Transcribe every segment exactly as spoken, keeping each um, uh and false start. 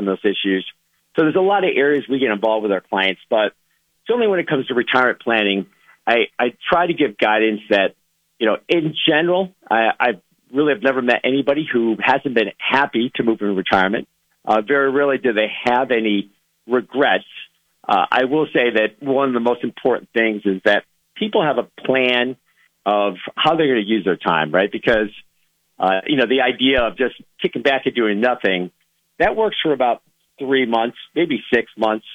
some of those issues. So there's a lot of areas we get involved with our clients, but certainly when it comes to retirement planning, I, I try to give guidance that, you know, in general, I, I really have never met anybody who hasn't been happy to move into retirement. Uh, very rarely do they have any regrets. Uh, I will say that one of the most important things is that people have a plan of how they're going to use their time, right? Because, uh, you know, the idea of just kicking back and doing nothing, that works for about three months, maybe six months,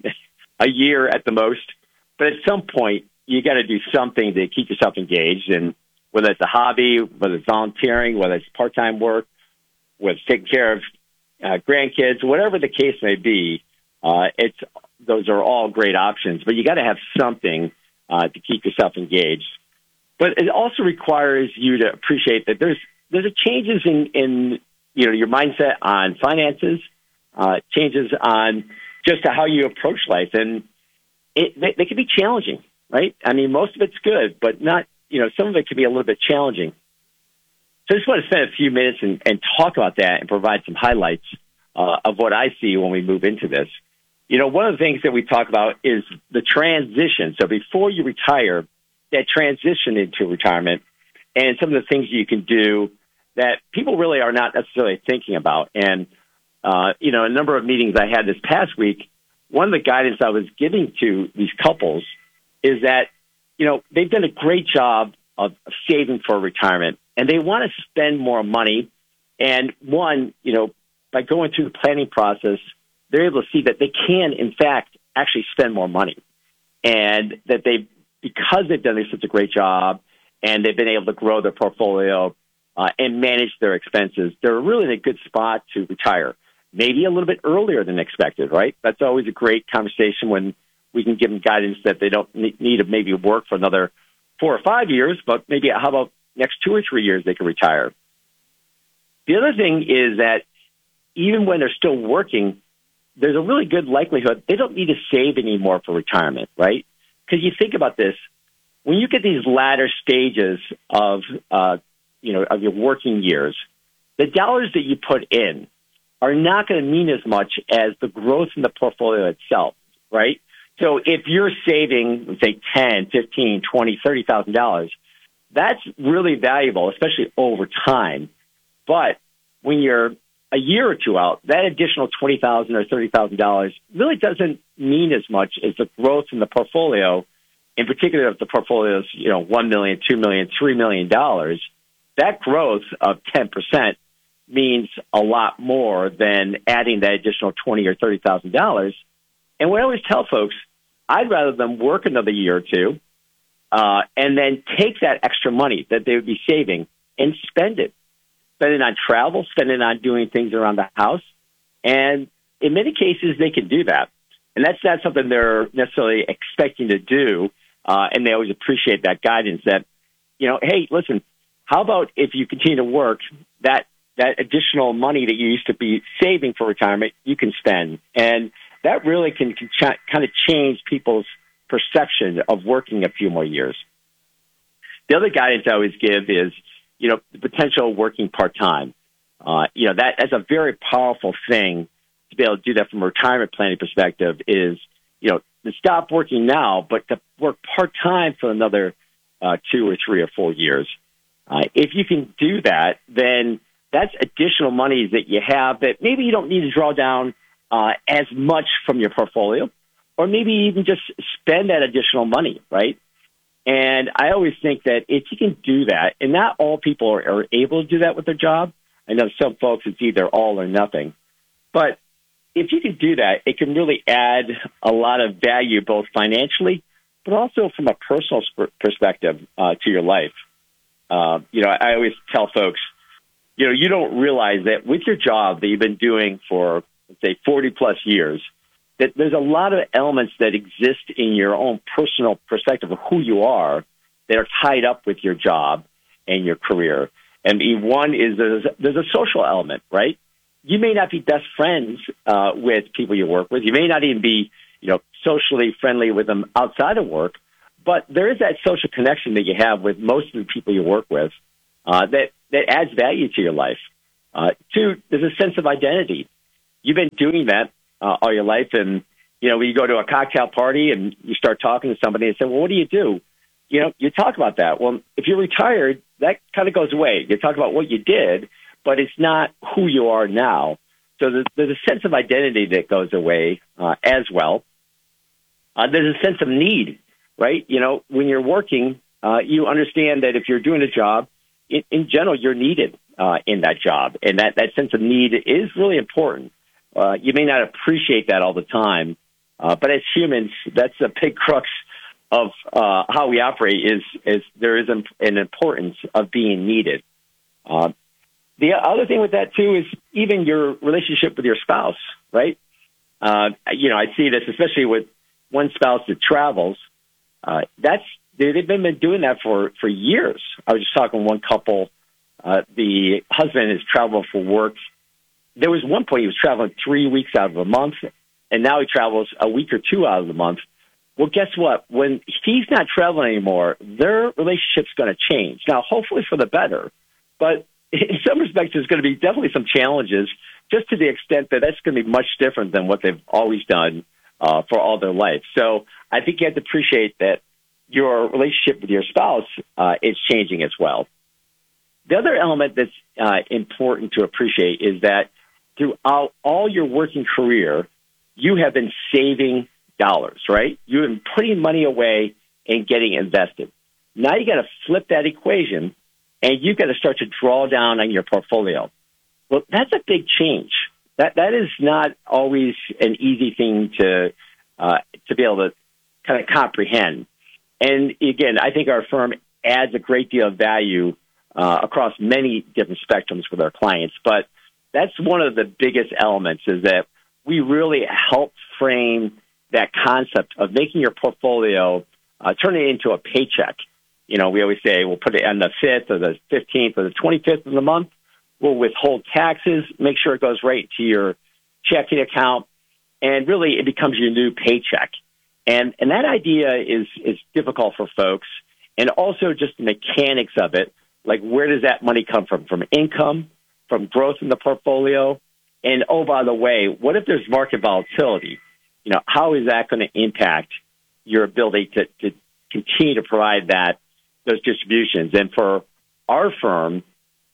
a year at the most. But at some point, you got to do something to keep yourself engaged. And whether it's a hobby, whether it's volunteering, whether it's part-time work, whether it's taking care of uh, grandkids, whatever the case may be, uh, it's those are all great options. But you got to have something uh, to keep yourself engaged. But it also requires you to appreciate that there's there's a changes in, in you know your mindset on finances, uh, changes on just how you approach life, and it, they, they can be challenging, right? I mean, most of it's good, but not you know some of it can be a little bit challenging. So I just want to spend a few minutes and, and talk about that and provide some highlights uh, of what I see when we move into this. You know, one of the things that we talk about is the transition. So before you retire, that transition into retirement and some of the things you can do that people really are not necessarily thinking about. And, uh, you know, a number of meetings I had this past week, one of the guidance I was giving to these couples is that, you know, they've done a great job of saving for retirement and they want to spend more money. And one, you know, by going through the planning process, they're able to see that they can, in fact, actually spend more money and that they, because they've done such a great job and they've been able to grow their portfolio uh, and manage their expenses, they're really in a good spot to retire, maybe a little bit earlier than expected, right? That's always a great conversation when we can give them guidance that they don't need to maybe work for another four or five years, but maybe how about next two or three years they can retire. The other thing is that even when they're still working, there's a really good likelihood they don't need to save anymore for retirement, right? Because you think about this, when you get these latter stages of, uh, you know, of your working years, the dollars that you put in are not going to mean as much as the growth in the portfolio itself, right? So if you're saving, let's say, ten, fifteen, twenty, thirty thousand dollars, that's really valuable, especially over time. But when you're a year or two out, that additional twenty thousand dollars or thirty thousand dollars really doesn't mean as much as the growth in the portfolio. In particular, if the portfolio is, you know, one million dollars, two million dollars, three million dollars, that growth of ten percent means a lot more than adding that additional twenty thousand dollars or thirty thousand dollars. And what I always tell folks, I'd rather them work another year or two uh, and then take that extra money that they would be saving and spend it. Spend it on travel, spend it on doing things around the house. And in many cases, they can do that. And that's not something they're necessarily expecting to do. Uh, and they always appreciate that guidance that, you know, hey, listen, how about if you continue to work, that that additional money that you used to be saving for retirement, you can spend. And that really can, can ch- kind of change people's perception of working a few more years. The other guidance I always give is, you know, the potential working part-time. Uh, you know, that that's a very powerful thing to be able to do that from a retirement planning perspective is, you know, to stop working now, but to work part-time for another uh, two or three or four years. Uh, if you can do that, then that's additional monies that you have that maybe you don't need to draw down uh, as much from your portfolio, or maybe even just spend that additional money, right? And I always think that if you can do that, and not all people are, are able to do that with their job. I know some folks, it's either all or nothing. But if you can do that, it can really add a lot of value, both financially, but also from a personal sp- perspective uh, to your life. Uh, you know, I always tell folks, you know, you don't realize that with your job that you've been doing for, let's say, forty plus years, that there's a lot of elements that exist in your own personal perspective of who you are that are tied up with your job and your career. And one is there's, there's a social element, right? You may not be best friends uh, with people you work with. You may not even be, you know, socially friendly with them outside of work, but there is that social connection that you have with most of the people you work with uh, that, that adds value to your life. Uh, two, there's a sense of identity. you've been doing that uh, all your life. And, you know, when you go to a cocktail party and you start talking to somebody and say, well, what do you do? You know, you talk about that. Well, if you're retired, that kind of goes away. You talk about what you did, but it's not who you are now. So there's, there's a sense of identity that goes away uh, as well. Uh, there's a sense of need, right? You know, when you're working, uh, you understand that if you're doing a job, in, in general, you're needed uh, in that job. And that, that sense of need is really important. Uh, you may not appreciate that all the time, uh, but as humans, that's a big crux of uh, how we operate is, is there is an, an importance of being needed. Uh, the other thing with that, too, is even your relationship with your spouse, right? Uh, you know, I see this especially with one spouse that travels. Uh, that's they, they've been doing that for, for years. I was just talking to one couple. Uh, the husband has traveled for work. There was one point he was traveling three weeks out of a month, and now he travels a week or two out of the month. Well, guess what? When he's not traveling anymore, their relationship's going to change. Now, hopefully for the better, but in some respects, there's going to be definitely some challenges, just to the extent that that's going to be much different than what they've always done uh, for all their life. So I think you have to appreciate that your relationship with your spouse uh, is changing as well. The other element that's uh, important to appreciate is that throughout all your working career, you have been saving dollars, right? You've been putting money away and getting invested. Now you got to flip that equation, and you've got to start to draw down on your portfolio. Well, that's a big change. That that is not always an easy thing to uh, to be able to kind of comprehend. And again, I think our firm adds a great deal of value uh, across many different spectrums with our clients. But that's one of the biggest elements, is that we really help frame that concept of making your portfolio, uh, turn it into a paycheck. You know, we always say we'll put it on the fifth or the fifteenth or the twenty-fifth of the month. We'll withhold taxes, make sure it goes right to your checking account, and really it becomes your new paycheck. And and that idea is is difficult for folks, and also just the mechanics of it, like where does that money come from? From income, from growth in the portfolio, and oh, by the way, what if there's market volatility? You know, how is that going to impact your ability to, to continue to provide that those distributions? And for our firm,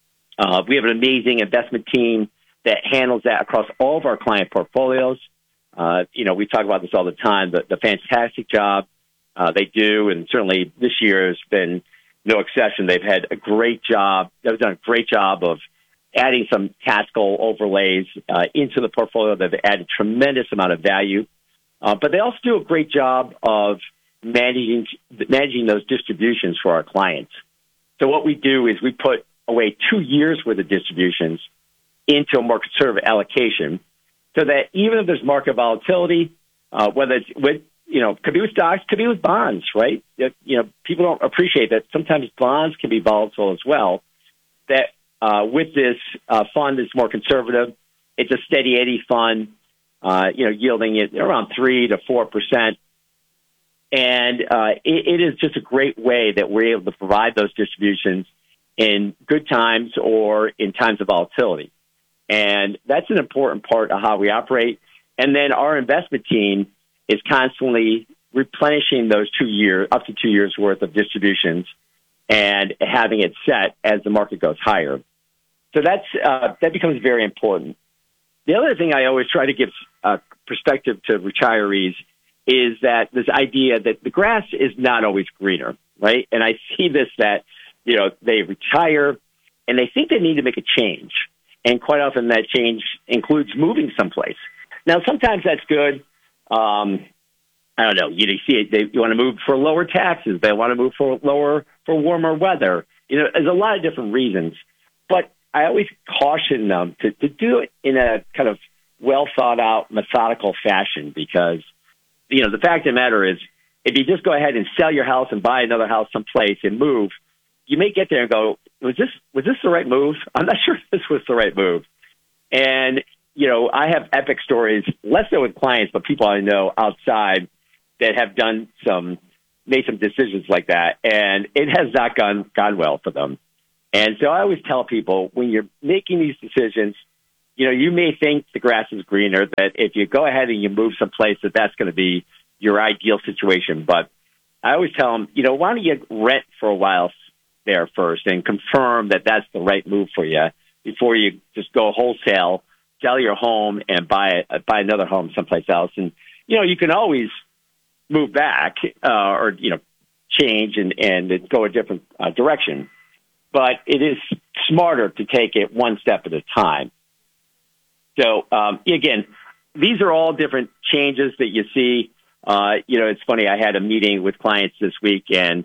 uh, we have an amazing investment team that handles that across all of our client portfolios. Uh, you know, we talk about this all the time, the, the fantastic job uh, they do, and certainly this year has been no exception. They've had a great job. They've done a great job of adding some tactical overlays uh, into the portfolio. They've added tremendous amount of value. Uh, but they also do a great job of managing managing those distributions for our clients. So what we do is we put away two years' worth of distributions into a more conservative allocation, so that even if there's market volatility, uh, whether it's with, you know, could be with stocks, could be with bonds, right? That, you know, people don't appreciate that sometimes bonds can be volatile as well. That uh, with this uh, fund that's more conservative, it's a steady Eddie fund. Uh, you know, yielding it around three to four percent, and uh, it, it is just a great way that we're able to provide those distributions in good times or in times of volatility, and that's an important part of how we operate. And then our investment team is constantly replenishing those two years, up to two years worth of distributions, and having it set as the market goes higher. So that's uh, that becomes very important. The other thing I always try to give uh, perspective to retirees is that this idea that the grass is not always greener, right? And I see this, that, you know, they retire and they think they need to make a change. And quite often that change includes moving someplace. Now, sometimes that's good. Um, I don't know. You see it, they, you want to move for lower taxes. They want to move for lower, for warmer weather. You know, there's a lot of different reasons. But I always caution them to, to do it in a kind of well-thought-out, methodical fashion, because, you know, the fact of the matter is, if you just go ahead and sell your house and buy another house someplace and move, you may get there and go, was this was this the right move? I'm not sure if this was the right move. And, you know, I have epic stories, less so with clients, but people I know outside that have done some, made some decisions like that, and it has not gone, gone well for them. And so I always tell people, when you're making these decisions, you know, you may think the grass is greener, that if you go ahead and you move someplace, that that's going to be your ideal situation. But I always tell them, you know, why don't you rent for a while there first and confirm that that's the right move for you before you just go wholesale, sell your home and buy buy another home someplace else. And, you know, you can always move back uh, or, you know, change and, and go a different uh, direction. But it is smarter to take it one step at a time. So, um, again, these are all different changes that you see. Uh, you know, it's funny, I had a meeting with clients this week, and,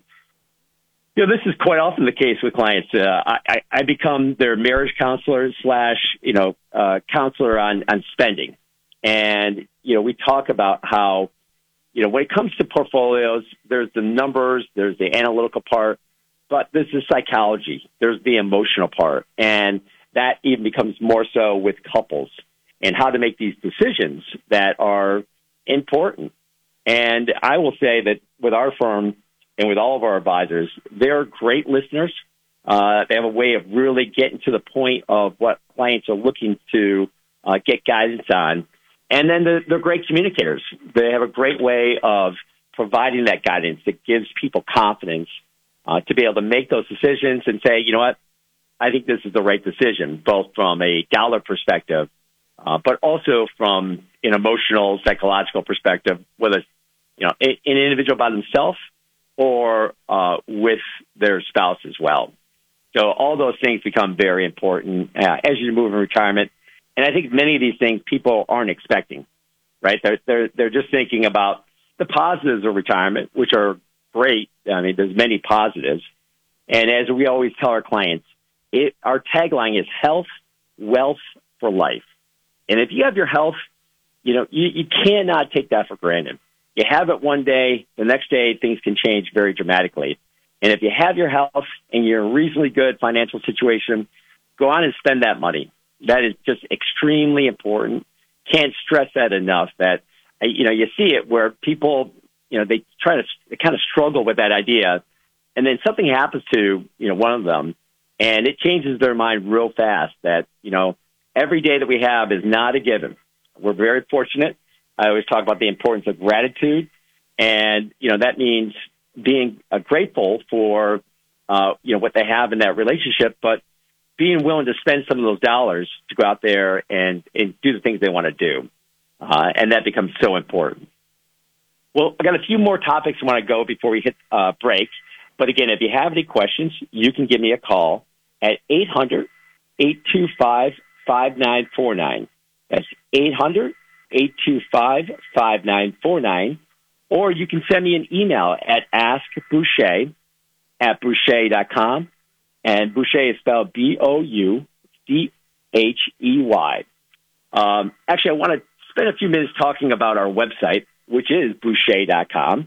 you know, this is quite often the case with clients. Uh, I, I become their marriage counselor slash, you know, uh, counselor on, on spending. And, you know, we talk about how, you know, when it comes to portfolios, there's the numbers, there's the analytical part, but there's the psychology, there's the emotional part. And that even becomes more so with couples and how to make these decisions that are important. And I will say that with our firm and with all of our advisors, they're great listeners. Uh, they have a way of really getting to the point of what clients are looking to uh, get guidance on. And then they're, they're great communicators. They have a great way of providing that guidance that gives people confidence uh, to be able to make those decisions and say, you know what, I think this is the right decision, both from a dollar perspective, uh, but also from an emotional, psychological perspective, whether it's, you know, an individual by themselves or uh, with their spouse as well. So all those things become very important uh, as you move in retirement. And I think many of these things people aren't expecting, right? They're, they're, they're just thinking about the positives of retirement, which are great. I mean, there's many positives. And as we always tell our clients, it, our tagline is health, wealth for life. And if you have your health, you know, you, you cannot take that for granted. You have it one day, the next day things can change very dramatically. And if you have your health and you're in a reasonably good financial situation, go on and spend that money. That is just extremely important. Can't stress that enough that, you know, you see it where people, you know, they try to they kind of struggle with that idea. And then something happens to, you know, one of them and it changes their mind real fast that, you know, every day that we have is not a given. We're very fortunate. I always talk about the importance of gratitude. And, you know, that means being uh, grateful for, uh, you know, what they have in that relationship, but being willing to spend some of those dollars to go out there and, and do the things they want to do. Uh, and that becomes so important. Well, I got a few more topics I want to go before we hit uh, break. But again, if you have any questions, you can give me a call at eight hundred, eight two five, five nine four nine. That's eight hundred, eight two five, five nine four nine. Or you can send me an email at askboucher at boucher dot com. And Boucher is spelled B O U C H E Y. Um, actually, I want to spend a few minutes talking about our website, which is boucher dot com.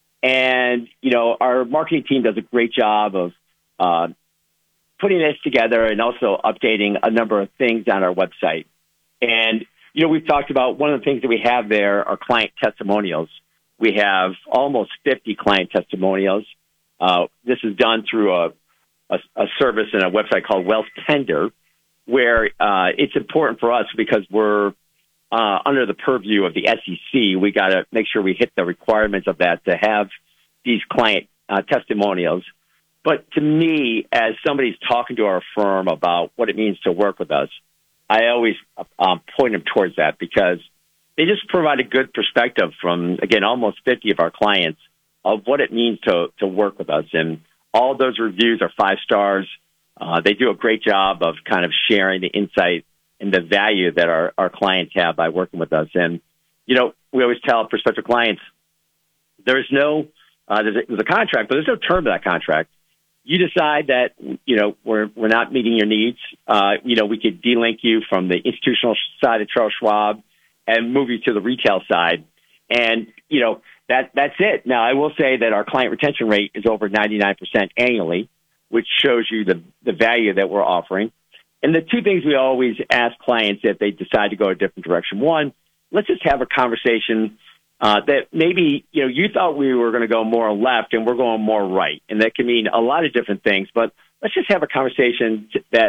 And, you know, our marketing team does a great job of uh, putting this together and also updating a number of things on our website. And, you know, we've talked about one of the things that we have there are client testimonials. We have almost fifty client testimonials. Uh, this is done through a A, a service and a website called Wealth Tender, where uh, it's important for us because we're uh, under the purview of the S E C. We got to make sure we hit the requirements of that to have these client uh, testimonials. But to me, as somebody's talking to our firm about what it means to work with us, I always um, point them towards that because they just provide a good perspective from, again, almost fifty of our clients of what it means to, to work with us. And all those reviews are five stars. Uh, they do a great job of kind of sharing the insight and the value that our, our clients have by working with us. And, you know, we always tell prospective clients, there's no, uh, there's, a, there's a contract, but there's no term to that contract. You decide that, you know, we're, we're not meeting your needs. Uh, you know, we could delink you from the institutional side of Charles Schwab and move you to the retail side. And, you know, That that's it. Now, I will say that our client retention rate is over ninety-nine percent annually, which shows you the, the value that we're offering. And the two things we always ask clients if they decide to go a different direction. One, let's just have a conversation uh, that maybe, you know, you thought we were going to go more left and we're going more right. And that can mean a lot of different things, but let's just have a conversation that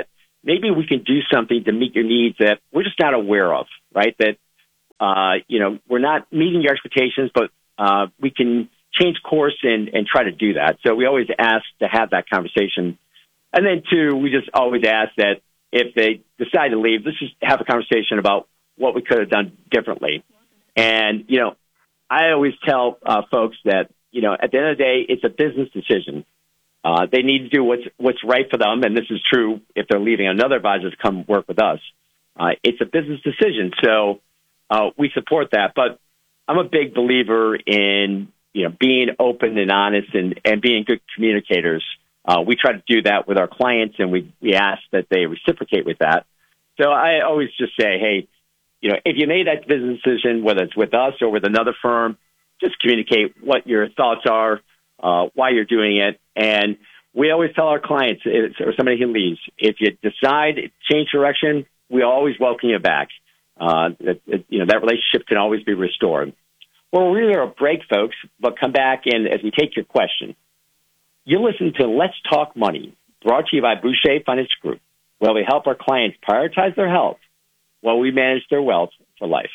maybe we can do something to meet your needs that we're just not aware of, right? That, uh, you know, we're not meeting your expectations, but uh, we can change course and, and try to do that. So we always ask to have that conversation. And then, two, we just always ask that if they decide to leave, let's just have a conversation about what we could have done differently. And, you know, I always tell uh, folks that, you know, at the end of the day, it's a business decision. Uh, they need to do what's what's right for them, and this is true if they're leaving another advisor to come work with us. Uh, it's a business decision, so uh, we support that. But I'm a big believer in, you know, being open and honest and, and being good communicators. Uh, we try to do that with our clients, and we, we ask that they reciprocate with that. So I always just say, hey, you know, if you made that business decision, whether it's with us or with another firm, just communicate what your thoughts are, uh, why you're doing it. And we always tell our clients, or somebody who leaves, if you decide to change direction, we always welcome you back. Uh, that, you know, that relationship can always be restored. Well, we're really a break, folks, but come back and as we take your question, you listen to Let's Talk Money, brought to you by Boucher Financial Group, where we help our clients prioritize their health while we manage their wealth for life.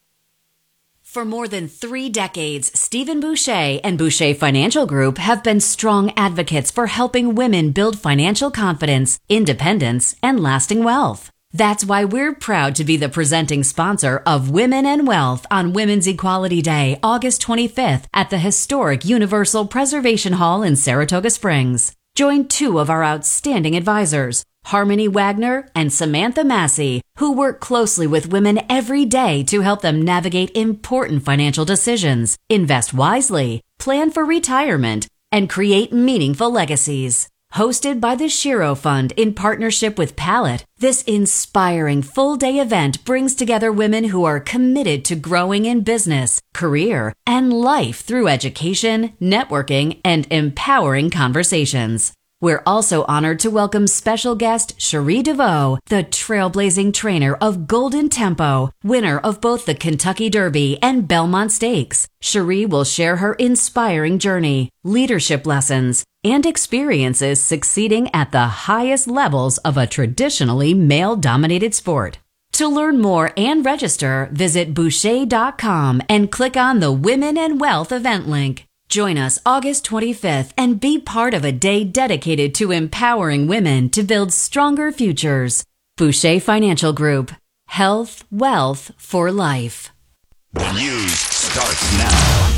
For more than three decades, Stephen Boucher and Boucher Financial Group have been strong advocates for helping women build financial confidence, independence, and lasting wealth. That's why we're proud to be the presenting sponsor of Women and Wealth on Women's Equality Day, August twenty-fifth, at the historic Universal Preservation Hall in Saratoga Springs. Join two of our outstanding advisors, Harmony Wagner and Samantha Massey, who work closely with women every day to help them navigate important financial decisions, invest wisely, plan for retirement, and create meaningful legacies. Hosted by the Shiro Fund in partnership with Pallet, this inspiring full-day event brings together women who are committed to growing in business, career, and life through education, networking, and empowering conversations. We're also honored to welcome special guest Cherie DeVoe, the trailblazing trainer of Golden Tempo, winner of both the Kentucky Derby and Belmont Stakes. Cherie will share her inspiring journey, leadership lessons, and experiences succeeding at the highest levels of a traditionally male-dominated sport. To learn more and register, visit Boucher dot com and click on the Women and Wealth event link. Join us August twenty-fifth and be part of a day dedicated to empowering women to build stronger futures. Boucher Financial Group. Health, wealth for life. The news starts now.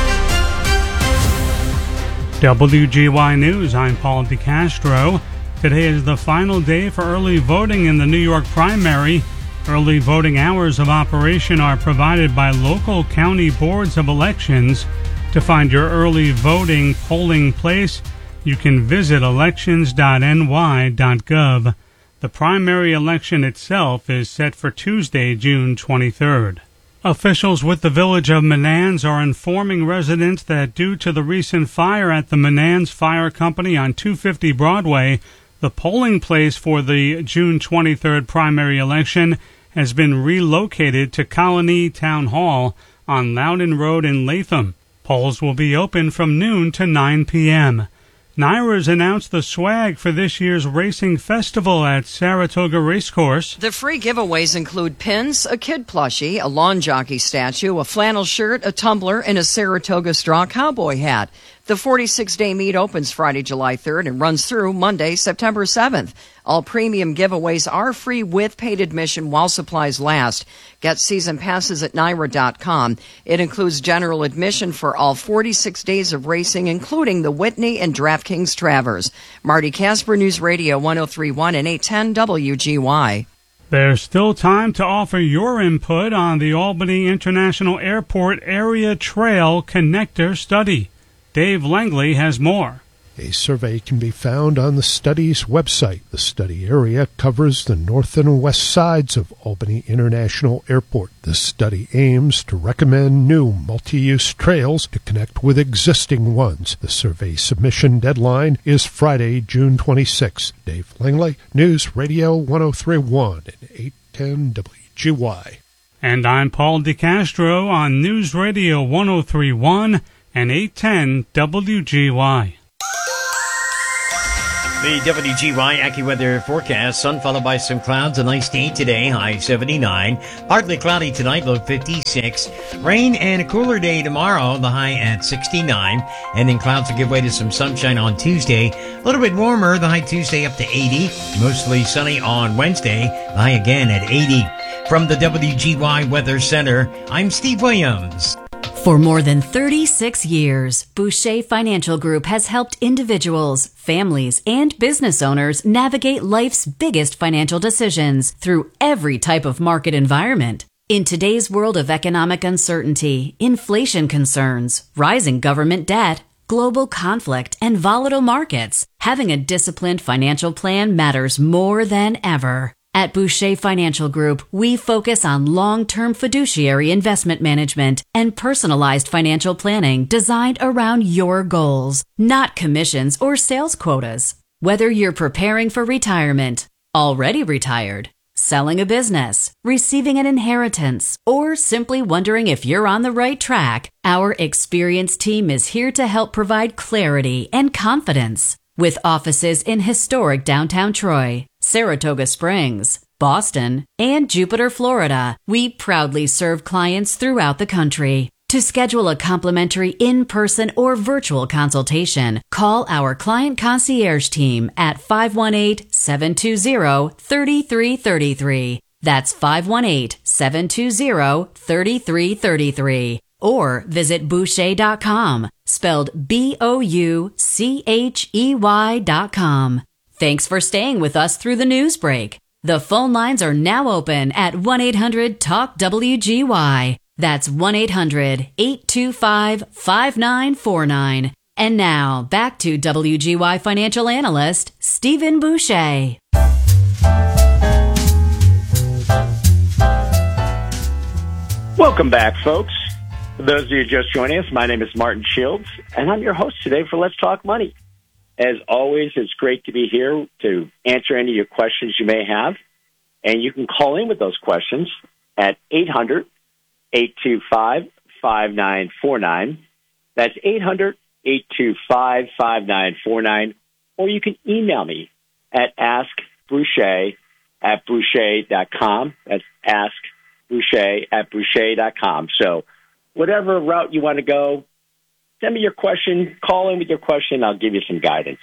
W G Y News, I'm Paul DeCastro. Today is the final day for early voting in the New York primary. Early voting hours of operation are provided by local county boards of elections. To find your early voting polling place, you can visit elections dot n y dot gov. The primary election itself is set for Tuesday, June twenty-third. Officials with the Village of Menands are informing residents that due to the recent fire at the Menands Fire Company on two fifty Broadway, the polling place for the June twenty-third primary election has been relocated to Colony Town Hall on Loudon Road in Latham. Polls will be open from noon to nine p.m. Naira's announced the swag for this year's racing festival at Saratoga Racecourse. The free giveaways include pins, a kid plushie, a lawn jockey statue, a flannel shirt, a tumbler, and a Saratoga straw cowboy hat. The forty-six day meet opens Friday, July third and runs through Monday, September seventh. All premium giveaways are free with paid admission while supplies last. Get season passes at Naira dot com. It includes general admission for all forty-six days of racing, including the Whitney and DraftKings Travers. Marty Casper, News Radio one oh three point one and eight ten W G Y. There's still time to offer your input on the Albany International Airport Area Trail Connector Study. Dave Langley has more. A survey can be found on the study's website. The study area covers the north and west sides of Albany International Airport. The study aims to recommend new multi-use trails to connect with existing ones. The survey submission deadline is Friday, June twenty-sixth. Dave Langley, News Radio one oh three point one and eight ten W G Y. And I'm Paul DeCastro on News Radio one oh three point one and eight ten W G Y. The W G Y AccuWeather forecast, sun followed by some clouds, a nice day today, high seventy-nine. Partly cloudy tonight, low fifty-six. Rain and a cooler day tomorrow, the high at sixty-nine. And then clouds will give way to some sunshine on Tuesday. A little bit warmer, the high Tuesday up to eighty. Mostly sunny on Wednesday, the high again at eighty. From the W G Y Weather Center, I'm Steve Williams. For more than thirty-six years, Boucher Financial Group has helped individuals, families, and business owners navigate life's biggest financial decisions through every type of market environment. In today's world of economic uncertainty, inflation concerns, rising government debt, global conflict, and volatile markets, having a disciplined financial plan matters more than ever. At Boucher Financial Group, we focus on long-term fiduciary investment management and personalized financial planning designed around your goals, not commissions or sales quotas. Whether you're preparing for retirement, already retired, selling a business, receiving an inheritance, or simply wondering if you're on the right track, our experienced team is here to help provide clarity and confidence. With offices in historic downtown Troy, Saratoga Springs, Boston, and Jupiter, Florida, we proudly serve clients throughout the country. To schedule a complimentary in-person or virtual consultation, call our client concierge team at five one eight, seven two zero, three three three three. That's five one eight, seven two zero, three three three three. Or visit Boucher dot com, spelled B O U C H E Y dot com. Thanks for staying with us through the news break. The phone lines are now open at one eight hundred talk W G Y. That's one eight hundred, eight two five, five nine four nine. And now, back to W G Y financial analyst, Stephen Boucher. Welcome back, folks. For those of you just joining us, my name is Martin Shields, and I'm your host today for Let's Talk Money. As always, it's great to be here to answer any of your questions you may have, and you can call in with those questions at eight hundred, eight two five, five nine four nine. That's eight hundred, eight two five, five nine four nine, or you can email me at askboucher at boucher dot com. That's askboucher at boucher dot com. So whatever route you want to go, send me your question, call in with your question, I'll give you some guidance.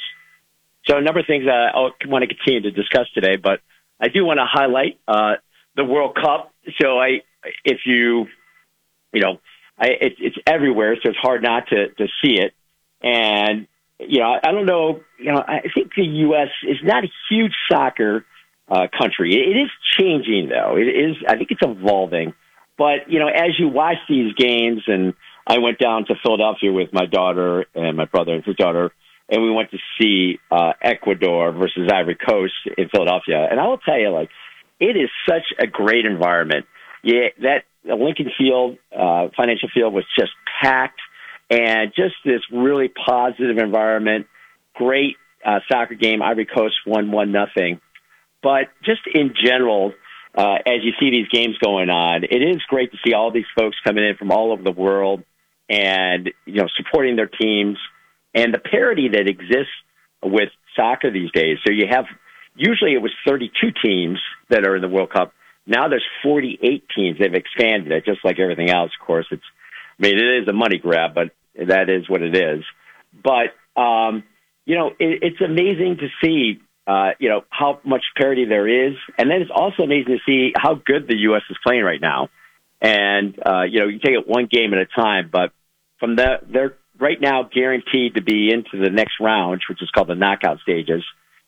So a number of things I want to continue to discuss today, but I do want to highlight uh, the World Cup. So I, if you, you know, I, it, it's everywhere, so it's hard not to, to see it. And, you know, I, I don't know, you know, I think the U S is not a huge soccer uh, country. It, it is changing, though. It is, I think it's evolving. But, you know, as you watch these games, and I went down to Philadelphia with my daughter and my brother and his daughter, and we went to see uh, Ecuador versus Ivory Coast in Philadelphia. And I will tell you, like, it is such a great environment. Yeah, that Lincoln Field, uh, Financial Field was just packed, and just this really positive environment. Great uh, soccer game. Ivory Coast won one nothing. But just in general, Uh, as you see these games going on, it is great to see all these folks coming in from all over the world and, you know, supporting their teams and the parity that exists with soccer these days. So you have, usually it was thirty-two teams that are in the World Cup. Now there's forty-eight teams. They've expanded it, just like everything else. Of course, it's, I mean, it is a money grab, but that is what it is. But, um, you know, it, it's amazing to see Uh, you know, how much parity there is. And then it's also amazing to see how good the U S is playing right now. And, uh, you know, you take it one game at a time, but from the, they're right now guaranteed to be into the next round, which is called the knockout stages.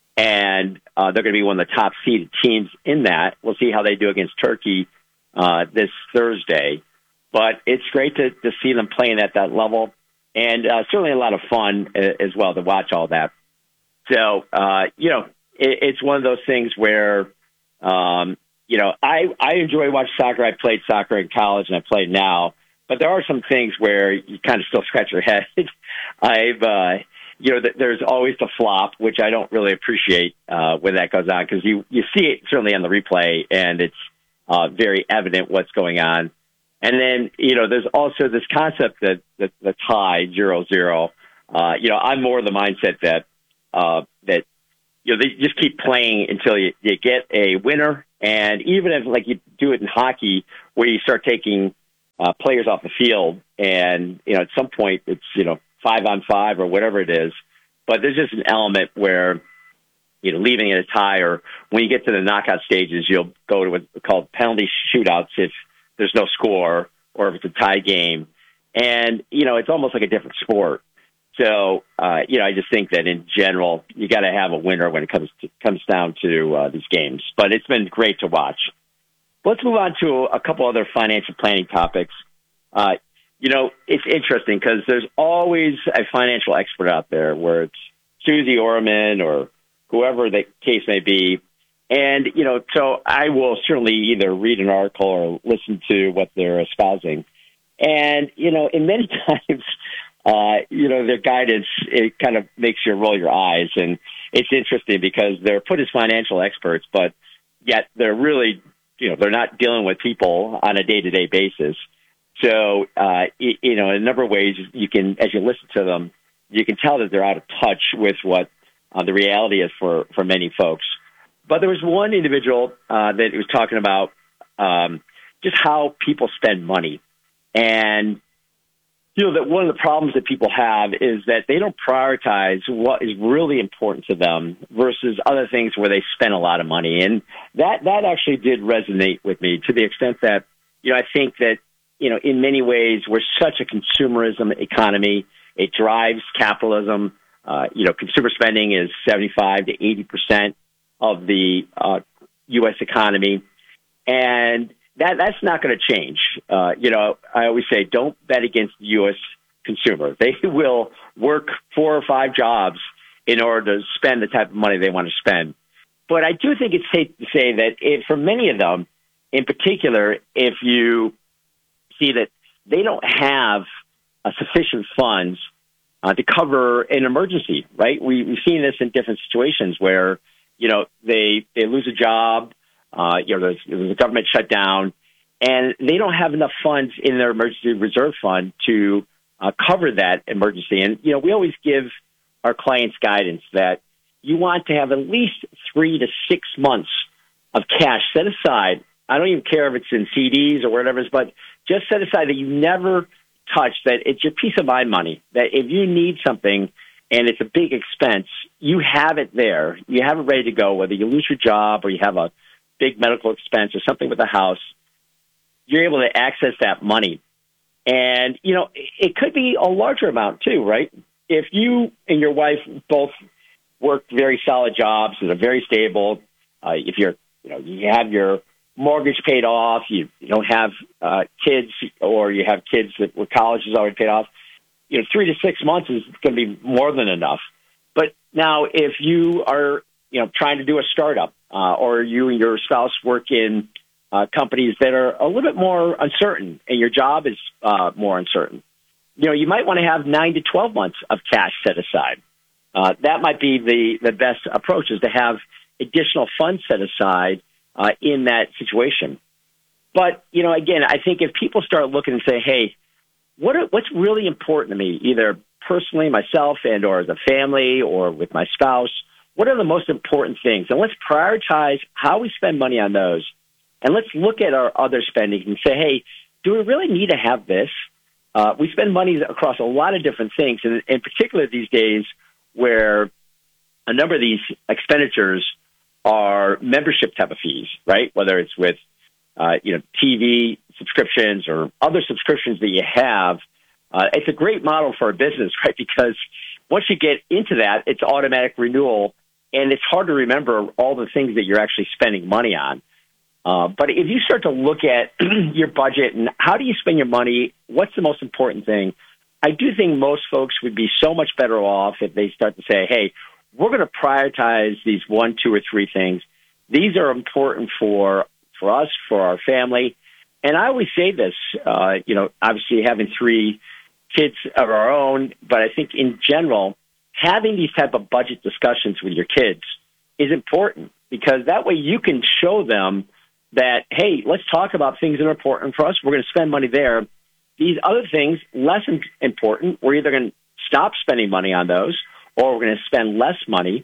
And uh, they're going to be one of the top seeded teams in that. We'll see how they do against Turkey uh, this Thursday. But it's great to, to see them playing at that level. And uh, certainly a lot of fun uh, as well to watch all that. So, uh, you know, it, it's one of those things where, um, you know, I, I enjoy watching soccer. I played soccer in college and I play now, but there are some things where you kind of still scratch your head. I've, uh, you know, th- there's always the flop, which I don't really appreciate uh, when that goes on, because you, you see it certainly on the replay and it's uh, very evident what's going on. And then, you know, there's also this concept that, that the tie, zero, zero. Uh, you know, I'm more of the mindset that, Uh, that you know, they just keep playing until you, you get a winner. And even if, like, you do it in hockey, where you start taking uh, players off the field, and, you know, at some point it's, you know, five on five or whatever it is. But there's just an element where, you know, leaving it a tie, or when you get to the knockout stages, you'll go to what's called penalty shootouts if there's no score or if it's a tie game. And, you know, it's almost like a different sport. So, uh, you know, I just think that in general, you got to have a winner when it comes to, comes down to uh, these games. But it's been great to watch. Let's move on to a couple other financial planning topics. Uh, you know, it's interesting because there's always a financial expert out there, where it's Susie Orman or whoever the case may be. And, you know, so I will certainly either read an article or listen to what they're espousing. And, you know, in many times, uh, you know, their guidance, it kind of makes you roll your eyes. And it's interesting because they're put as financial experts, but yet they're really, you know, they're not dealing with people on a day-to-day basis. So, uh, you know, in a number of ways, you can, as you listen to them, you can tell that they're out of touch with what uh, the reality is for, for many folks. But there was one individual uh, that was talking about um, just how people spend money. And, you know, that one of the problems that people have is that they don't prioritize what is really important to them versus other things where they spend a lot of money. And that, that actually did resonate with me, to the extent that, you know, I think that, you know, in many ways, we're such a consumerism economy. It drives capitalism. Uh, you know, consumer spending is seventy-five to eighty percent of the uh, U S economy. And that that's not going to change. Uh, you know, I always say, don't bet against the U S consumer. They will work four or five jobs in order to spend the type of money they want to spend. But I do think it's safe to say that if, for many of them, in particular, if you see that they don't have uh, sufficient funds uh, to cover an emergency, right? We, we've seen this in different situations where, you know, they, they lose a job, uh, you know, there's, there's a government shutdown, and they don't have enough funds in their emergency reserve fund to uh, cover that emergency. And, you know, we always give our clients guidance that you want to have at least three to six months of cash set aside. I don't even care if it's in C Ds or whatever it is, but just set aside that you never touch, that it's your peace of mind money, that if you need something and it's a big expense, you have it there. You have it ready to go, whether you lose your job or you have a big medical expense or something with the house, you're able to access that money. And, you know, it could be a larger amount too, right? If you and your wife both work very solid jobs that are very stable, uh, if you're, you know, you have your mortgage paid off, you, you don't have uh, kids, or you have kids that where college is already paid off, you know, three to six months is going to be more than enough. But now if you are, you know, trying to do a startup, uh, or you and your spouse work in uh, companies that are a little bit more uncertain and your job is uh, more uncertain, you know, you might want to have nine to twelve months of cash set aside. Uh, that might be the, the best approach, is to have additional funds set aside uh, in that situation. But, you know, again, I think if people start looking and say, hey, what are, what's really important to me, either personally, myself, and or as a family, or with my spouse, what are the most important things? And let's prioritize how we spend money on those. And let's look at our other spending and say, hey, do we really need to have this? Uh, we spend money across a lot of different things, and in particular these days where a number of these expenditures are membership type of fees, right? Whether it's with, uh, you know, T V subscriptions or other subscriptions that you have. Uh, it's a great model for a business, right? Because once you get into that, it's automatic renewal, and it's hard to remember all the things that you're actually spending money on. Uh, but if you start to look at your budget and how do you spend your money, what's the most important thing? I do think most folks would be so much better off if they start to say, hey, we're going to prioritize these one, two, or three things. These are important for for us, for our family. And I always say this, uh, you know, obviously having three kids of our own, but I think in general, having these type of budget discussions with your kids is important, because that way you can show them that, hey, let's talk about things that are important for us. We're going to spend money there. These other things, less important, we're either going to stop spending money on those, or we're going to spend less money.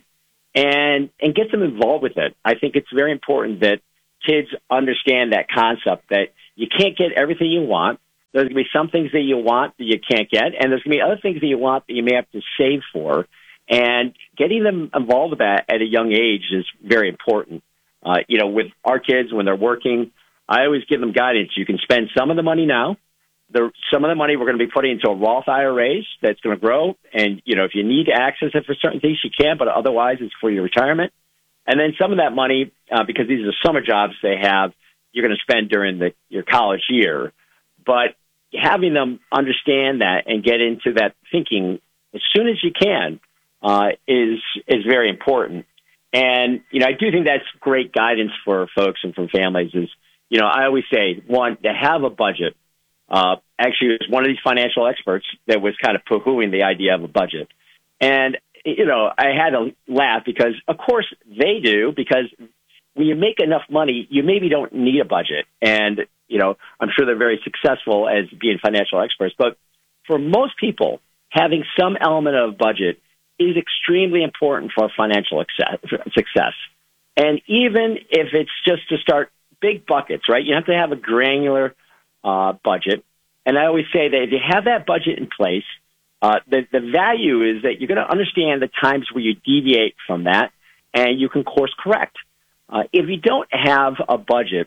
and and get them involved with it. I think it's very important that kids understand that concept that you can't get everything you want. There's going to be some things that you want that you can't get, and there's going to be other things that you want that you may have to save for. And getting them involved with that at a young age is very important. Uh, you know, with our kids, when they're working, I always give them guidance. You can spend some of the money now. The, some of the money we're going to be putting into a Roth I R As that's going to grow. And, you know, if you need to access it for certain things, you can, but otherwise it's for your retirement. And then some of that money, uh, because these are summer jobs they have, you're going to spend during the, your college year. But having them understand that and get into that thinking as soon as you can uh, is is very important. And, you know, I do think that's great guidance for folks and for families is, you know, I always say, one, to have a budget. Uh, actually, it was one of these financial experts that was kind of poo-hooing the idea of a budget. And, you know, I had to laugh because, of course, they do, because when you make enough money, you maybe don't need a budget. And, you know, I'm sure they're very successful as being financial experts. But for most people, having some element of budget is extremely important for financial success. And even if it's just to start big buckets, right, you have to have a granular uh, budget. And I always say that if you have that budget in place, uh, the, the value is that you're going to understand the times where you deviate from that and you can course correct. Uh, if you don't have a budget,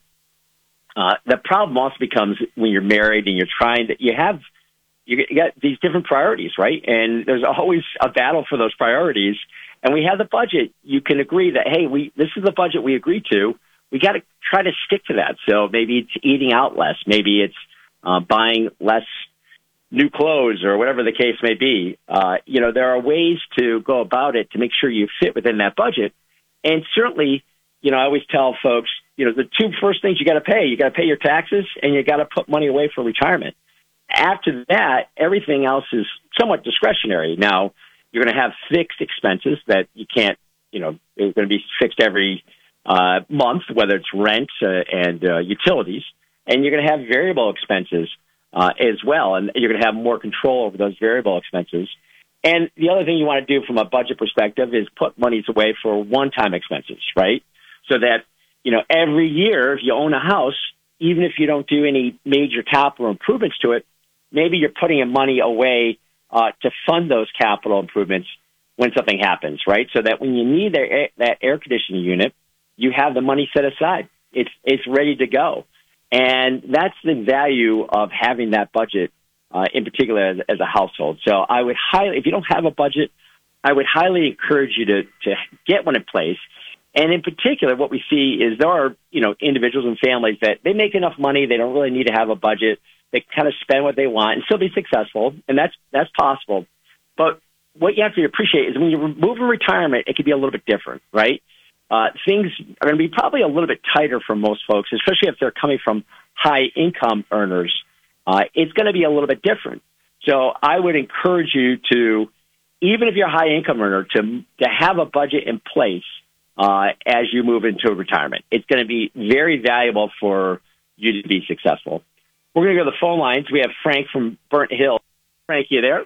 uh, the problem also becomes when you're married and you're trying to, you have, you got these different priorities, right? And there's always a battle for those priorities. And we have the budget. You can agree that, hey, we this is the budget we agreed to. We got to try to stick to that. So maybe it's eating out less. Maybe it's uh, buying less new clothes or whatever the case may be. Uh, you know, there are ways to go about it to make sure you fit within that budget. And certainly, you know, I always tell folks, you know, the two first things you got to pay, you got to pay your taxes and you got to put money away for retirement. After that, everything else is somewhat discretionary. Now, you're going to have fixed expenses that you can't, you know, they're going to be fixed every uh, month, whether it's rent uh, and uh, utilities. And you're going to have variable expenses uh, as well. And you're going to have more control over those variable expenses. And the other thing you want to do from a budget perspective is put monies away for one-time expenses, right? So that, you know, every year, if you own a house, even if you don't do any major capital improvements to it, maybe you're putting money away uh, to fund those capital improvements when something happens, right? So that when you need that, that air conditioning unit, you have the money set aside. It's it's ready to go. And that's the value of having that budget, uh, in particular as, as a household. So I would highly, if you don't have a budget, I would highly encourage you to, to get one in place. And in particular, what we see is there are, you know, individuals and families that they make enough money, they don't really need to have a budget. They kind of spend what they want and still be successful, and that's that's possible. But what you have to appreciate is when you move in retirement, it can be a little bit different, right? Uh, things are going to be probably a little bit tighter for most folks, especially if they're coming from high-income earners. Uh, it's going to be a little bit different. So I would encourage you to, even if you're a high-income earner, to to have a budget in place uh, as you move into retirement. It's going to be very valuable for you to be successful. We're going to go to the phone lines. We have Frank from Burnt Hill. Frank, you there?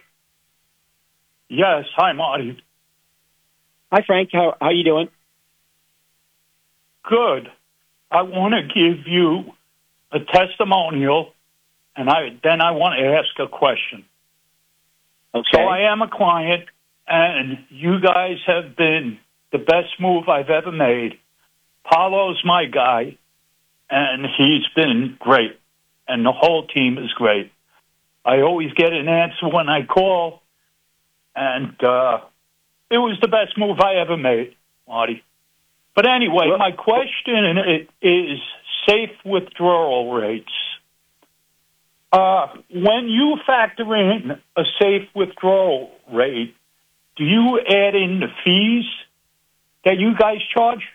Yes. Hi, Marty. Hi, Frank. How how you doing? Good. I want to give you a testimonial, and I then I want to ask a question. Okay. So I am a client, and you guys have been the best move I've ever made. Paulo's my guy, and he's been great. And the whole team is great. I always get an answer when I call, and uh, it was the best move I ever made, Marty. But anyway, my question is safe withdrawal rates. Uh, when you factor in a safe withdrawal rate, do you add in the fees that you guys charge?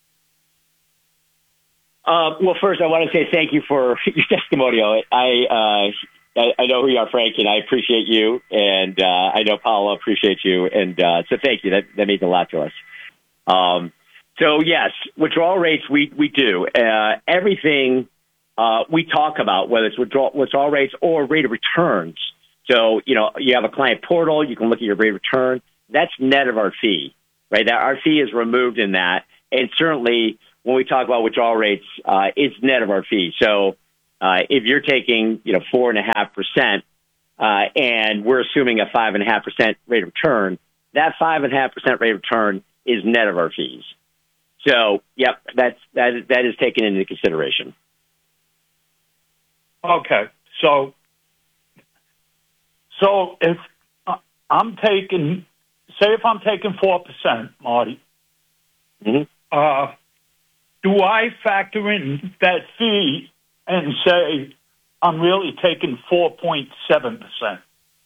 Uh, well, first, I want to say thank you for your testimonial. I, uh, I I know who you are, Frank, and I appreciate you, and uh, I know Paulo appreciates you, and uh, so thank you. That that means a lot to us. Um, so yes, withdrawal rates we we do uh, everything uh, we talk about, whether it's withdrawal withdrawal rates or rate of returns. So you know, you have a client portal, you can look at your rate of return. That's net of our fee. right? That our fee is removed in that. And certainly when we talk about withdrawal rates, uh, it's net of our fee. So uh, if you're taking, you know, four and a half percent, uh, and we're assuming a five and a half percent rate of return, that five and a half percent rate of return is net of our fees. So, yep, that's, that, that is taken into consideration. Okay. So, so if I'm taking, say if I'm taking four percent, Marty, mm-hmm. uh, do I factor in that fee and say I'm really taking four point seven percent?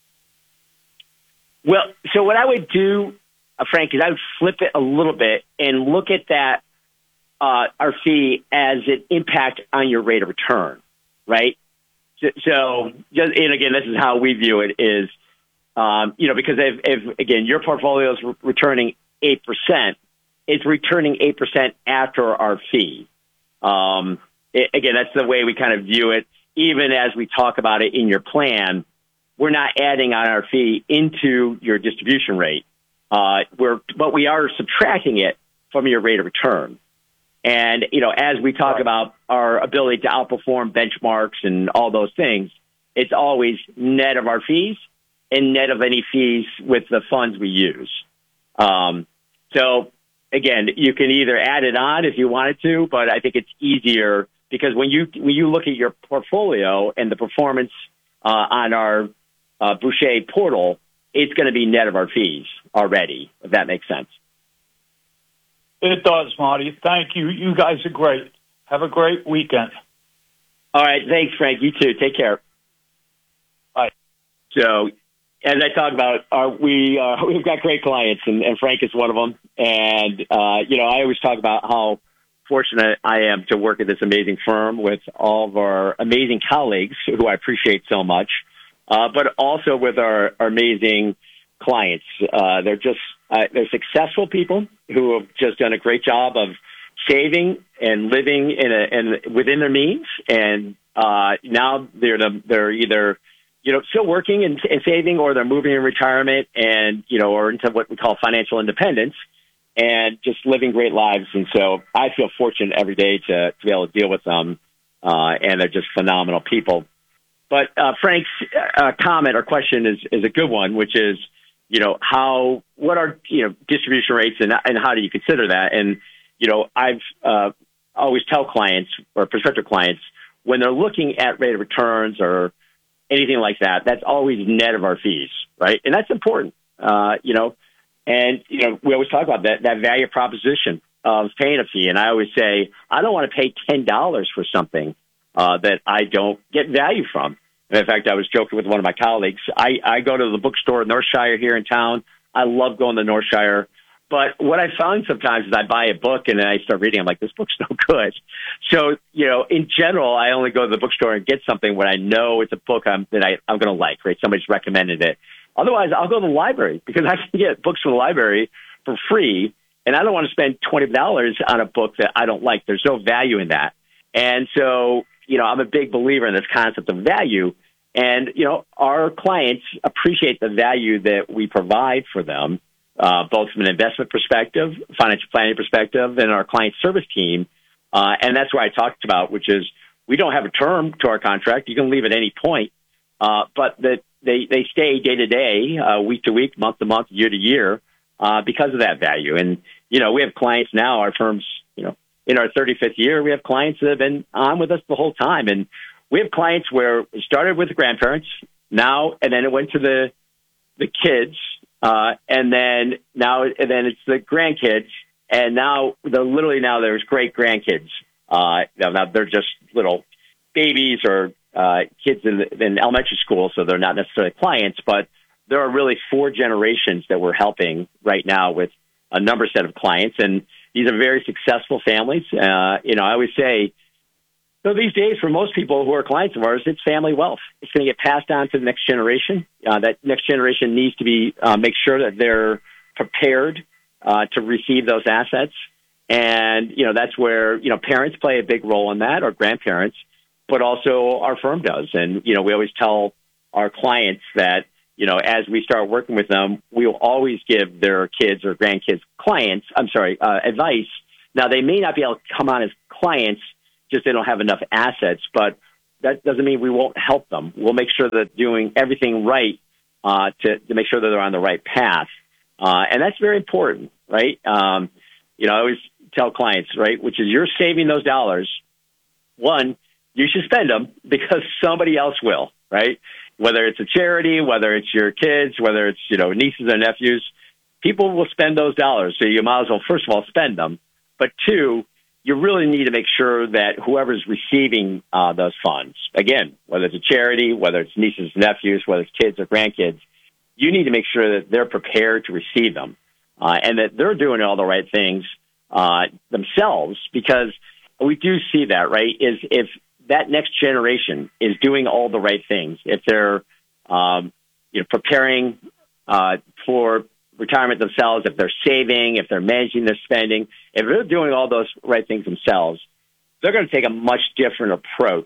Well, so what I would do, uh, Frank, is I would flip it a little bit and look at that, uh, our fee as an impact on your rate of return, right? So, so just, and again, this is how we view it is, um, you know, because if, if again, your portfolio is re- returning eight percent, it's returning eight percent after our fee. Um, it, again, that's the way we kind of view it. Even as we talk about it in your plan, we're not adding on our fee into your distribution rate. Uh, we're, but we are subtracting it from your rate of return. And, you know, as we talk right. about our ability to outperform benchmarks and all those things, it's always net of our fees and net of any fees with the funds we use. Um, so, again, you can either add it on if you wanted to, but I think it's easier because when you when you look at your portfolio and the performance uh, on our uh, Boucher portal, it's going to be net of our fees already, if that makes sense. It does, Marty. Thank you. You guys are great. Have a great weekend. All right. Thanks, Frank. You too. Take care. Bye. So, as I talk about, our, we, uh, we've got great clients, and, and Frank is one of them. And, uh, you know, I always talk about how fortunate I am to work at this amazing firm with all of our amazing colleagues, who I appreciate so much, uh, but also with our, our amazing clients. Uh, they're just uh, they're successful people who have just done a great job of saving and living in a in within their means, and uh, now they're the, they're either you know still working and, and saving, or they're moving in retirement and you know or into what we call financial independence, and just living great lives. And so I feel fortunate every day to, to be able to deal with them, uh, and they're just phenomenal people. But uh, Frank's uh, comment or question is is a good one, which is, you know, how, what are, you know, distribution rates and, and how do you consider that? And, you know, I've uh, always tell clients or prospective clients when they're looking at rate of returns or anything like that, that's always net of our fees, right? And that's important, uh, you know, and, you know, we always talk about that, that value proposition of paying a fee. And I always say, I don't want to pay ten dollars for something uh, that I don't get value from. In fact, I was joking with one of my colleagues. I, I go to the bookstore, Northshire, here in town. I love going to Northshire. But what I found sometimes is I buy a book and then I start reading. I'm like, this book's no good. So, you know, in general, I only go to the bookstore and get something when I know it's a book I'm, that I, I'm going to like, right? Somebody's recommended it. Otherwise, I'll go to the library because I can get books from the library for free. And I don't want to spend twenty dollars on a book that I don't like. There's no value in that. And so, you know, I'm a big believer in this concept of value. And, you know, our clients appreciate the value that we provide for them, uh, both from an investment perspective, financial planning perspective, and our client service team. Uh, and that's what I talked about, which is we don't have a term to our contract. You can leave at any point, uh, but that they, they stay day to day, uh, week to week, month to month, year to year, uh, because of that value. And, you know, we have clients now, our firm's, you know, in our thirty-fifth year, we have clients that have been on with us the whole time. And we have clients where it started with the grandparents now, and then it went to the the kids, uh, and then now, and then it's the grandkids, and now they're literally now there's great grandkids. Uh, now they're just little babies or uh, kids in, the, in elementary school, so they're not necessarily clients, but there are really four generations that we're helping right now with a number set of clients, and these are very successful families. Uh, you know, I always say, so these days, for most people who are clients of ours, it's family wealth. It's going to get passed on to the next generation. Uh, that next generation needs to be uh, make sure that they're prepared uh, to receive those assets. And, you know, that's where, you know, parents play a big role in that, or grandparents, but also our firm does. And, you know, we always tell our clients that, you know, as we start working with them, we will always give their kids or grandkids clients, I'm sorry, uh, advice. Now, they may not be able to come on as clients, just they don't have enough assets, but that doesn't mean we won't help them. We'll make sure that they're doing everything right uh, to, to make sure that they're on the right path. Uh, and that's very important, right? Um, you know, I always tell clients, right, which is you're saving those dollars. One, you should spend them because somebody else will, right? Whether it's a charity, whether it's your kids, whether it's, you know, nieces and nephews, people will spend those dollars. So you might as well, first of all, spend them. But two, you really need to make sure that whoever's receiving uh, those funds, again, whether it's a charity, whether it's nieces and nephews, whether it's kids or grandkids, you need to make sure that they're prepared to receive them uh, and that they're doing all the right things uh, themselves, because we do see that, right, is if that next generation is doing all the right things, if they're um, you know, preparing uh, for retirement themselves, if they're saving, if they're managing their spending, if they're doing all those right things themselves, they're going to take a much different approach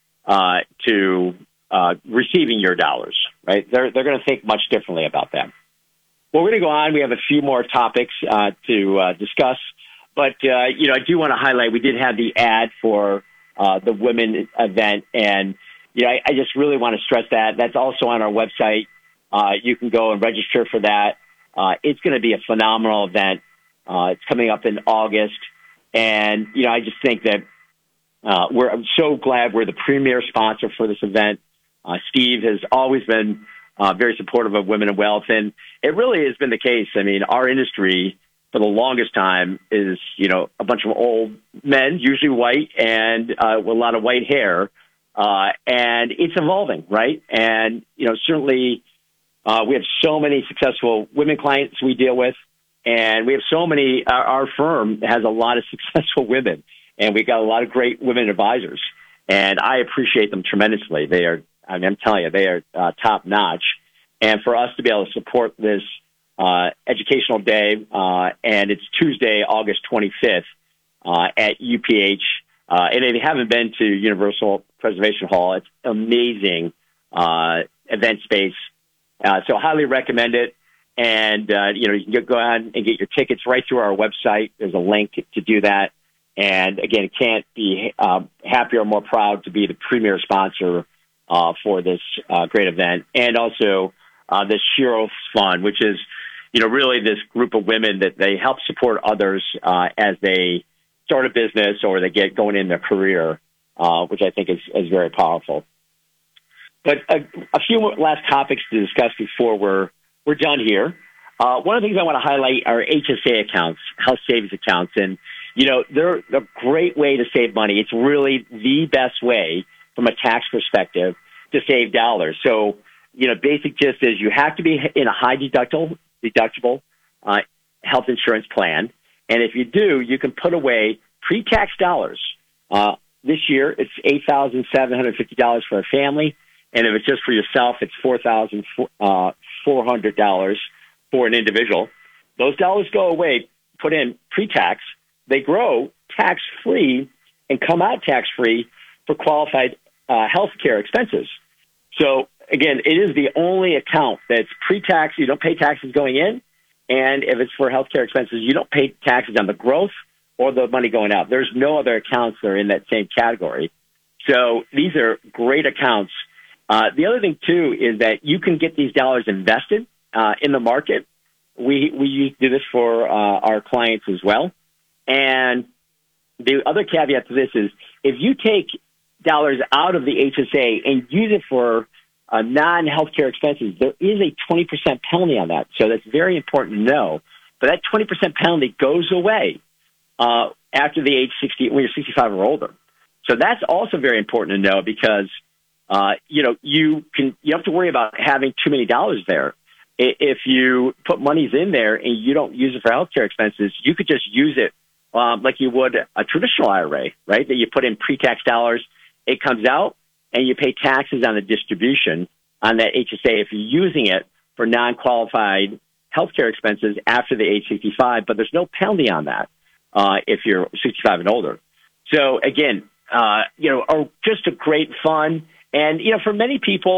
uh, to uh, receiving your dollars, right? They're, they're going to think much differently about that. Well, we're going to go on. We have a few more topics uh, to uh, discuss, but, uh, you know, I do want to highlight, we did have the ad for uh, the women event, and, you know, I, I just really want to stress that. That's also on our website. Uh, you can go and register for that. Uh, it's going to be a phenomenal event. Uh, it's coming up in August. And, you know, I just think that uh, we're I'm so glad we're the premier sponsor for this event. Uh, Steve has always been uh, very supportive of Women in Wealth. And it really has been the case. I mean, our industry for the longest time is, you know, a bunch of old men, usually white, and uh, with a lot of white hair. Uh, and it's evolving, right? And, you know, certainly Uh, we have so many successful women clients we deal with, and we have so many, our, our firm has a lot of successful women, and we've got a lot of great women advisors, and I appreciate them tremendously. They are, I mean, I'm telling you, they are uh, top notch. And for us to be able to support this uh, educational day, uh, and it's Tuesday, August twenty-fifth uh, at U P H, uh, and if you haven't been to Universal Preservation Hall, it's amazing uh, event space. Uh, so highly recommend it. And, uh, you know, you can go ahead and get your tickets right through our website. There's a link to do that. And again, can't be uh, happier or more proud to be the premier sponsor uh, for this uh, great event. And also uh, the Sheroes Fund, which is, you know, really this group of women that they help support others uh, as they start a business or they get going in their career, uh, which I think is, is very powerful. But a, a few last topics to discuss before we're we're done here. Uh, one of the things I want to highlight are H S A accounts, health savings accounts, and you know they're a great way to save money. It's really the best way from a tax perspective to save dollars. So you know, basic gist is you have to be in a high deductible deductible uh, health insurance plan, and if you do, you can put away pre-tax dollars. Uh, this year, it's eight thousand seven hundred fifty dollars for a family. And if it's just for yourself, it's four thousand four hundred dollars for an individual. Those dollars go away, put in pre-tax. They grow tax-free and come out tax-free for qualified uh, health care expenses. So, again, it is the only account that's pre-tax. You don't pay taxes going in. And if it's for health care expenses, you don't pay taxes on the growth or the money going out. There's no other accounts that are in that same category. So these are great accounts. Uh, the other thing, too, is that you can get these dollars invested uh, in the market. We we do this for uh, our clients as well. And the other caveat to this is if you take dollars out of the H S A and use it for uh, non-healthcare expenses, there is a twenty percent penalty on that. So that's very important to know. But that twenty percent penalty goes away uh, after the age sixty, when you're sixty-five or older. So that's also very important to know because Uh, you know, you can, you have to worry about having too many dollars there. If you put monies in there and you don't use it for healthcare expenses, you could just use it um, like you would a traditional I R A, right? That you put in pre-tax dollars, it comes out, and you pay taxes on the distribution on that H S A if you're using it for non-qualified healthcare expenses after the age sixty-five, but there's no penalty on that uh, if you're sixty-five and older. So, again, uh, you know, are just a great fun. And, you know, for many people,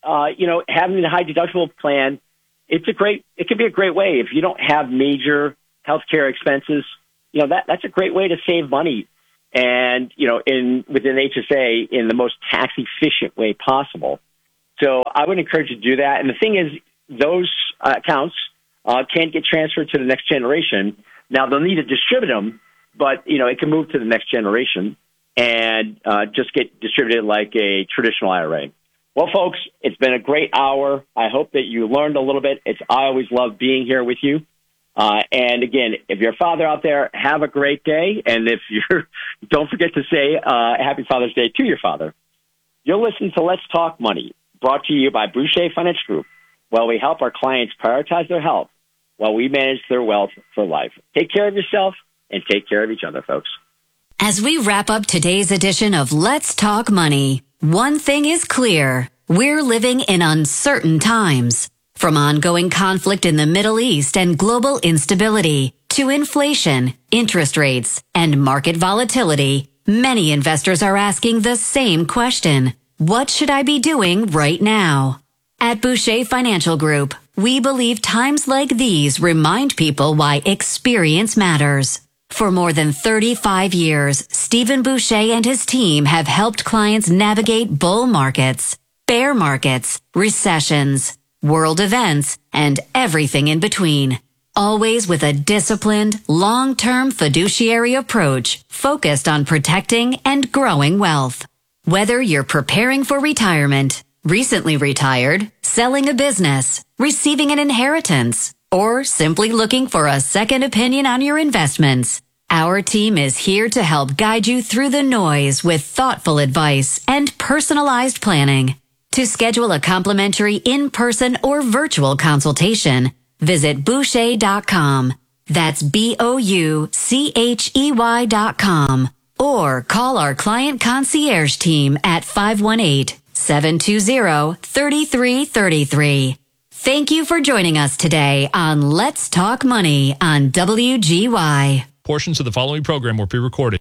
uh, you know, having the high deductible plan, it's a great, it can be a great way. If you don't have major healthcare expenses, you know, that, that's a great way to save money. And, you know, in within H S A in the most tax efficient way possible. So I would encourage you to do that. And the thing is, those uh, accounts uh, can't get transferred to the next generation. Now, they'll need to distribute them, but, you know, it can move to the next generation and uh, just get distributed like a traditional I R A. Well, folks, it's been a great hour. I hope that you learned a little bit. It's I always love being here with you. Uh, and again, if you're a father out there, have a great day. And if you're, don't forget to say uh, Happy Father's Day to your father. You'll listen to Let's Talk Money, brought to you by Boucher Financial Group, while we help our clients prioritize their health while we manage their wealth for life. Take care of yourself and take care of each other, folks. As we wrap up today's edition of Let's Talk Money, one thing is clear. We're living in uncertain times. From ongoing conflict in the Middle East and global instability to inflation, interest rates, and market volatility, many investors are asking the same question. What should I be doing right now? At Boucher Financial Group, we believe times like these remind people why experience matters. For more than thirty-five years, Stephen Boucher and his team have helped clients navigate bull markets, bear markets, recessions, world events, and everything in between. Always with a disciplined, long-term fiduciary approach focused on protecting and growing wealth. Whether you're preparing for retirement, recently retired, selling a business, receiving an inheritance, or simply looking for a second opinion on your investments, our team is here to help guide you through the noise with thoughtful advice and personalized planning. To schedule a complimentary in-person or virtual consultation, visit Boucher dot com. That's B O U C H E Y dot com. Or call our client concierge team at five one eight, seven two zero, three three three three. Thank you for joining us today on Let's Talk Money on W G Y. Portions of the following program were pre-recorded.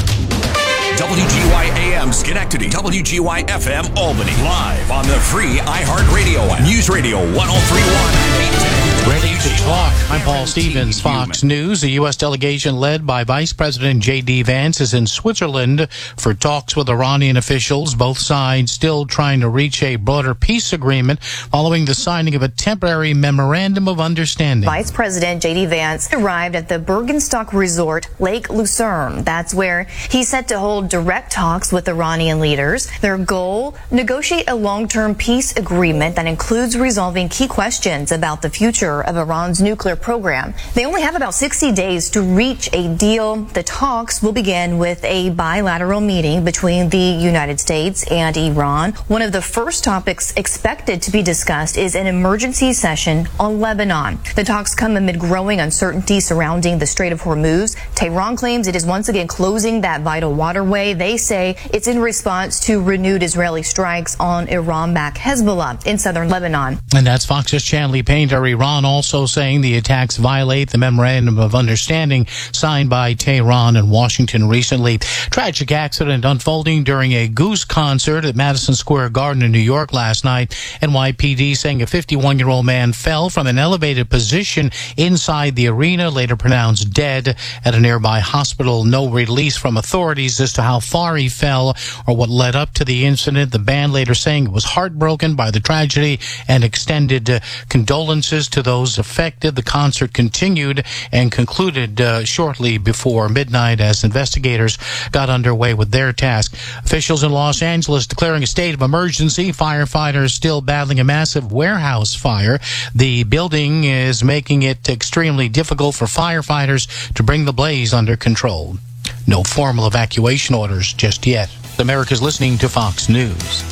W G Y A M Schenectady, W G Y F M Albany, live on the free iHeartRadio app. News Radio one oh three point one. Ready to talk. I'm Paul Stevens, Fox News. The U S delegation led by Vice President J D Vance is in Switzerland for talks with Iranian officials. Both sides still trying to reach a broader peace agreement following the signing of a temporary memorandum of understanding. Vice President J D Vance arrived at the Bergenstock Resort, Lake Lucerne. That's where he's set to hold direct talks with Iranian leaders. Their goal, negotiate a long-term peace agreement that includes resolving key questions about the future of Iran's nuclear program. They only have about sixty days to reach a deal. The talks will begin with a bilateral meeting between the United States and Iran. One of the first topics expected to be discussed is an emergency session on Lebanon. The talks come amid growing uncertainty surrounding the Strait of Hormuz. Tehran claims it is once again closing that vital waterway. They say it's in response to renewed Israeli strikes on Iran-backed Hezbollah in southern Lebanon. And that's Fox's Chanley Painter. Iran also saying the attacks violate the memorandum of understanding signed by Tehran and Washington recently. Tragic accident unfolding during a Goose concert at Madison Square Garden in New York last night. N Y P D saying a fifty-one-year-old man fell from an elevated position inside the arena, later pronounced dead at a nearby hospital. No release from authorities as to how far he fell or what led up to the incident. The band later saying it was heartbroken by the tragedy and extended uh, condolences to those affected. The concert continued and concluded uh, shortly before midnight as investigators got underway with their task. Officials in Los Angeles declaring a state of emergency. Firefighters still battling a massive warehouse fire. The building is making it extremely difficult for firefighters to bring the blaze under control. No formal evacuation orders just yet. America's listening to Fox News.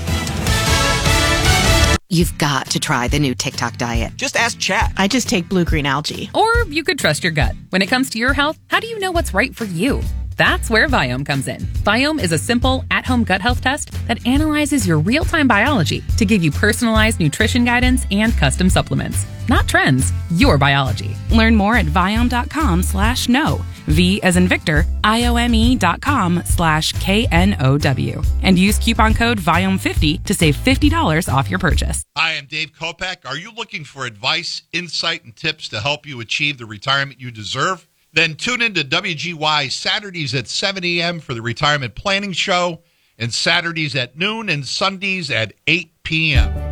You've got to try the new TikTok diet. Just ask Chat. I just take blue green algae. Or you could trust your gut. When it comes to your health, how do you know what's right for you? That's where Viome comes in. Viome is a simple, at-home gut health test that analyzes your real-time biology to give you personalized nutrition guidance and custom supplements. Not trends, your biology. Learn more at Viome dot com slash no. V as in Victor, I O M E dot com slash K N O W. And use coupon code V I O M fifty to save fifty dollars off your purchase. Hi, I'm Dave Kopak. Are you looking for advice, insight, and tips to help you achieve the retirement you deserve? Then tune in to W G Y Saturdays at seven a.m. for the Retirement Planning Show, and Saturdays at noon and Sundays at eight p.m.